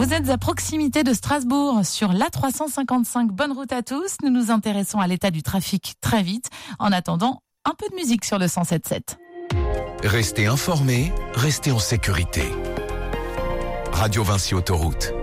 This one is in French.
Vous êtes à proximité de Strasbourg sur l'A355. Bonne route à tous. Nous nous intéressons à l'état du trafic très vite. En attendant, un peu de musique sur le 107.7. Restez informés, restez en sécurité. Radio Vinci Autoroute.